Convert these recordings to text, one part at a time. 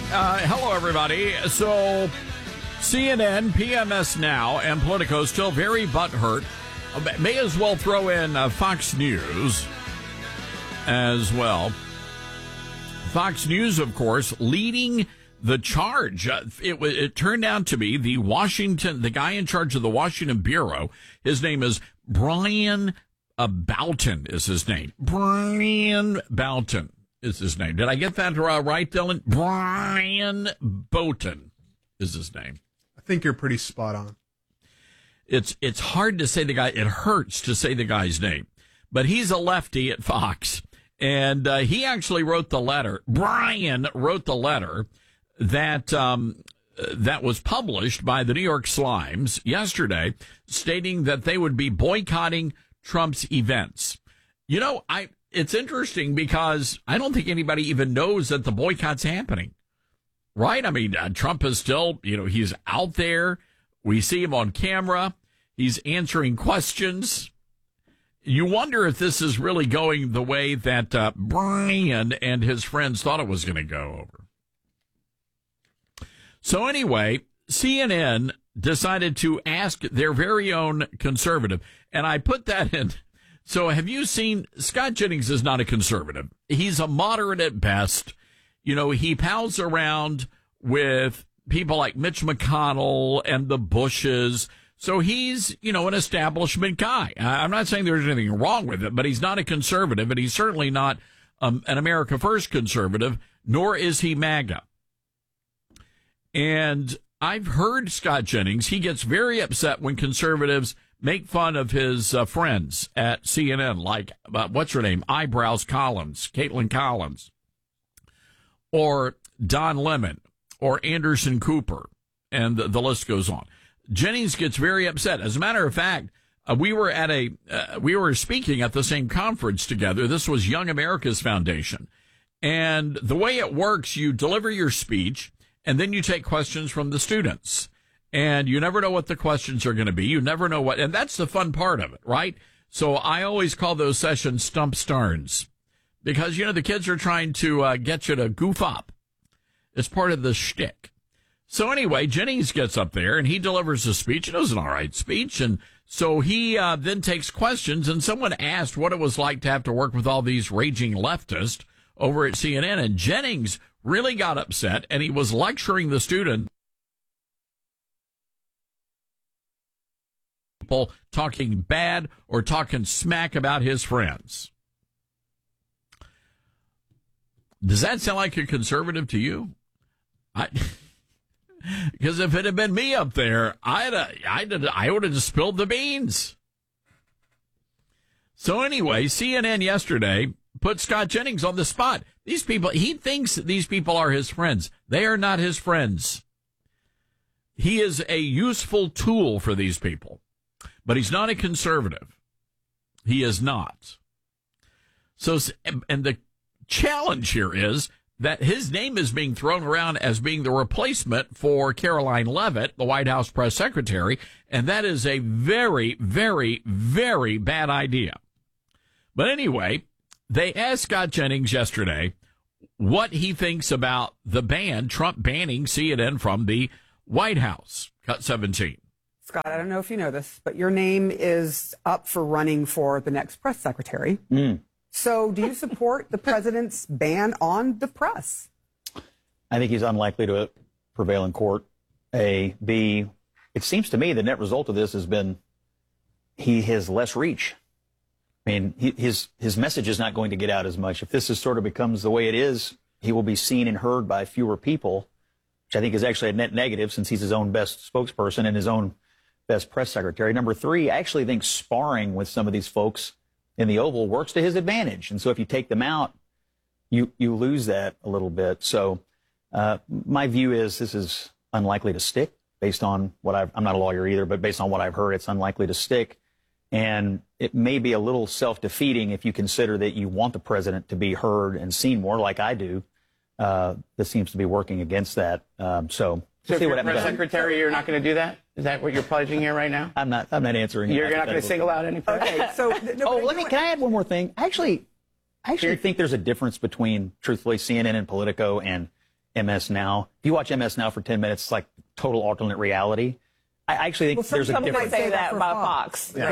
Hello, everybody. So, CNN, PMS Now, and Politico still very butthurt. May as well throw in Fox News as well. Fox News, of course, leading the charge. It turned out to be the guy in charge of the Washington Bureau. His name is Brian Boughton is his name. Brian Boughton is his name. Did I get that right, Dylan? Brian Boughton is his name. I think you're pretty spot on. It's hard to say the guy. It hurts to say the guy's name, but he's a lefty at Fox, and he actually wrote the letter. Brian wrote the letter that was published by the New York Slimes yesterday, stating that they would be boycotting Trump's events. You know, it's interesting because I don't think anybody even knows that the boycott's happening, right? I mean, Trump is still, he's out there. We see him on camera. He's answering questions. You wonder if this is really going the way that Brian and his friends thought it was going to go over. So anyway, CNN decided to ask their very own conservative, and I put that in. So have you seen, Scott Jennings is not a conservative. He's a moderate at best. He pals around with people like Mitch McConnell and the Bushes. So he's, an establishment guy. I'm not saying there's anything wrong with it, but he's not a conservative, and he's certainly not an America First conservative, nor is he MAGA. And I've heard Scott Jennings. He gets very upset when conservatives make fun of his friends at CNN, like, what's her name? Eyebrows Collins, Caitlin Collins, or Don Lemon, or Anderson Cooper, and the list goes on. Jennings gets very upset. As a matter of fact, we were speaking at the same conference together. This was Young America's Foundation. And the way it works, you deliver your speech, and then you take questions from the students. And you never know what the questions are going to be. You never know and that's the fun part of it, right? So I always call those sessions Stump Starns, because, the kids are trying to get you to goof up. It's part of the shtick. So anyway, Jennings gets up there and he delivers a speech. It was an all right speech. And so he then takes questions, and someone asked what it was like to have to work with all these raging leftists over at CNN. And Jennings really got upset, and he was lecturing the student. People talking bad or talking smack about his friends. Does that sound like a conservative to you? Because if it had been me up there, I would have just spilled the beans. So anyway, CNN yesterday put Scott Jennings on the spot. These people, he thinks these people are his friends. They are not his friends. He is a useful tool for these people, but he's not a conservative. He is not. So, and the challenge here is that his name is being thrown around as being the replacement for Caroline Leavitt, the White House press secretary, and that is a very, very, very bad idea. But anyway, they asked Scott Jennings yesterday what he thinks about the ban, Trump banning CNN from the White House. Cut 17. Scott, I don't know if you know this, but your name is up for running for the next press secretary. So do you support the president's ban on the press? I think he's unlikely to prevail in court. A. B. It seems to me the net result of this has been he has less reach. I mean, his message is not going to get out as much. If this is sort of becomes the way it is, he will be seen and heard by fewer people, which I think is actually a net negative since he's his own best spokesperson and his own best press secretary. Number three, I actually think sparring with some of these folks in the Oval works to his advantage. And so if you take them out, you lose that a little bit. So my view is this is unlikely to stick based on what I'm not a lawyer either, but based on what I've heard, it's unlikely to stick. And it may be a little self-defeating if you consider that you want the president to be heard and seen more like I do. This seems to be working against that. So if you're press secretary, you're not going to do that? Is that what you're pledging here right now? I'm not answering. You're not going to single out any press? Okay, so can I add one more thing? I actually think there's a difference between, truthfully, CNN and Politico and MS Now. If you watch MS Now for 10 minutes, it's like total alternate reality. I actually think there's a Some difference. might say that about Fox. Yeah.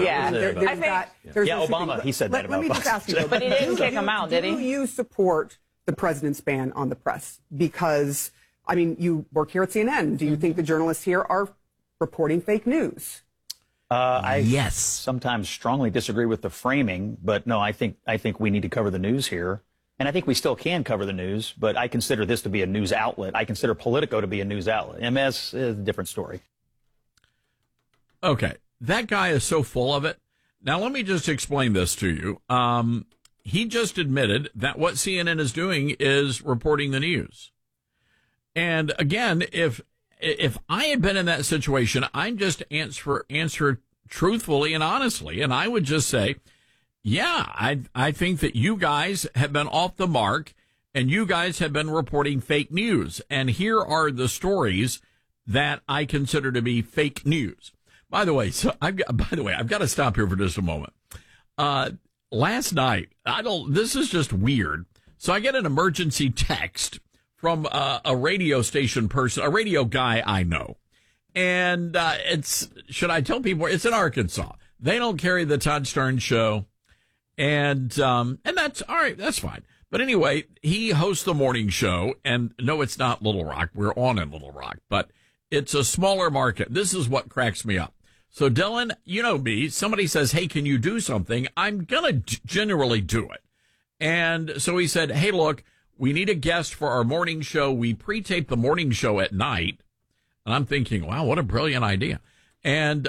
Obama, he said that about Let me just ask you, but he didn't kick him out, did he? Do you support the president's ban on the press? Because, I mean, you work here at CNN. Do you think the journalists here are reporting fake news? I sometimes strongly disagree with the framing, but no, I think we need to cover the news here. And I think we still can cover the news, but I consider this to be a news outlet. I consider Politico to be a news outlet. MS is a different story. Okay, that guy is so full of it. Now, let me just explain this to you. He just admitted that what CNN is doing is reporting the news. And again, if I had been in that situation, I'd just answer truthfully and honestly, and I would just say, yeah, I think that you guys have been off the mark, and you guys have been reporting fake news. And here are the stories that I consider to be fake news. By the way, I've got to stop here for just a moment. Last night, this is just weird. So I get an emergency text from a radio station person, a radio guy I know. And should I tell people, it's in Arkansas. They don't carry the Todd Stern show. And that's all right. That's fine. But anyway, he hosts the morning show, and no, it's not Little Rock. We're on in Little Rock, but it's a smaller market. This is what cracks me up. So, Dylan, you know me. Somebody says, hey, can you do something? I'm going to generally do it. And so he said, hey, look, we need a guest for our morning show. We pre-tape the morning show at night. And I'm thinking, wow, what a brilliant idea. And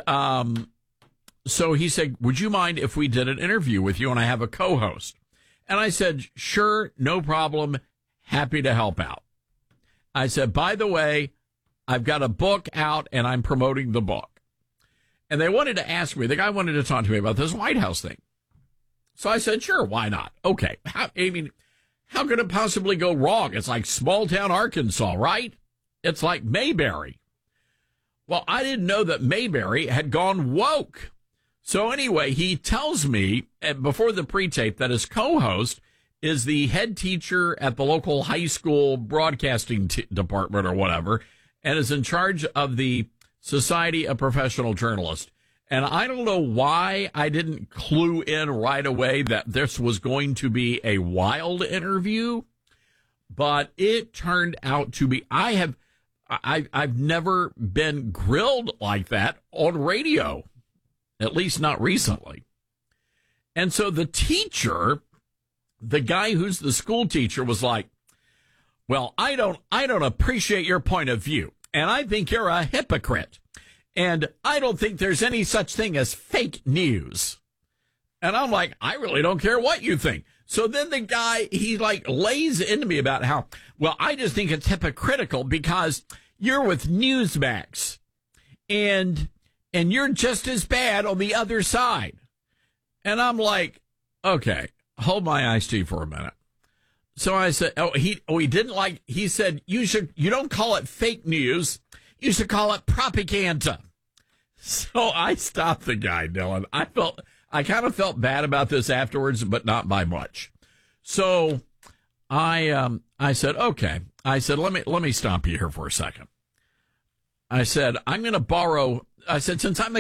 so he said, would you mind if we did an interview with you and I have a co-host? And I said, sure, no problem. Happy to help out. I said, by the way, I've got a book out and I'm promoting the book. And they wanted to ask me, the guy wanted to talk to me about this White House thing. So I said, sure, why not? Okay. How could it possibly go wrong? It's like small town Arkansas, right? It's like Mayberry. Well, I didn't know that Mayberry had gone woke. So anyway, he tells me before the pre-tape that his co-host is the head teacher at the local high school broadcasting department or whatever, and is in charge of the Society of Professional Journalists. And I don't know why I didn't clue in right away that this was going to be a wild interview, but it turned out to be. I've never been grilled like that on radio, at least not recently. And so the teacher, the guy who's the school teacher, was like, well, I don't appreciate your point of view. And I think you're a hypocrite. And I don't think there's any such thing as fake news. And I'm like, I really don't care what you think. So then the guy, he like lays into me about how, well, I just think it's hypocritical because you're with Newsmax and you're just as bad on the other side. And I'm like, okay, hold my iced tea for a minute. So I said, he said, you don't call it fake news. You should call it propaganda. So I stopped the guy, Dylan. I kind of felt bad about this afterwards, but not by much. So I said, okay. I said, let me stop you here for a second. I said, I'm going to borrow. I said, since I'm a